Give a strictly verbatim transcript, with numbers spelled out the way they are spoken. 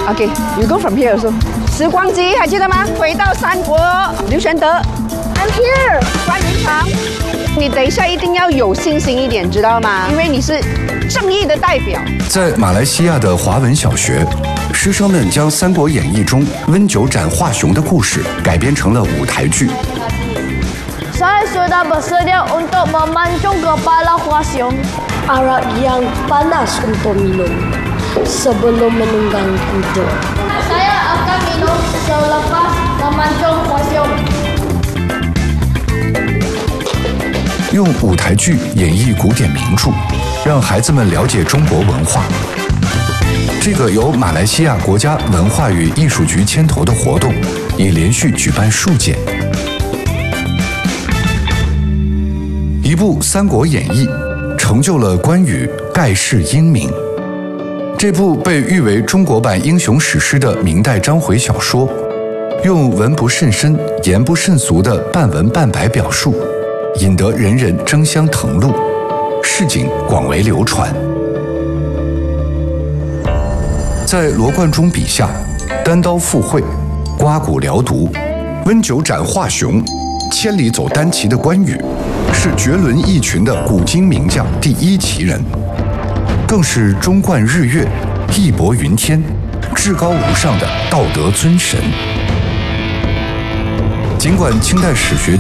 OK，you go from here also。时光机还记得吗？回到三国，刘玄德 ，I'm here。 关云长，你等一下一定要有信心一点，知道吗？因为你是正义的代表。 在马来西亚的华文小学，师生们将《三国演义》中温酒斩华雄的故事改编成了舞台剧。 Saya sudah bersedia untuk memancung kepala Hwa Arak yang panas untuk minum sebelum menunggang kuda. Saya akan minum selepas memancung Hwa 用舞台剧演绎古典名著，让孩子们了解中国文化。这个由马来西亚国家文化与艺术局牵头的活动，已连续举办数届。一部《三国演义》成就了关羽盖世英名。这部被誉为中国版英雄史诗的明代章回小说，用文不甚深、言不甚俗的半文半白表述，引得人人争相誊录，市井广为流传。在罗贯中笔下，单刀赴会、刮骨疗毒、温酒斩华雄、千里走单骑的关羽，是绝伦异群的古今名将第一奇人，更是忠冠日月、义薄云天、至高无上的道德尊神。尽管清代史学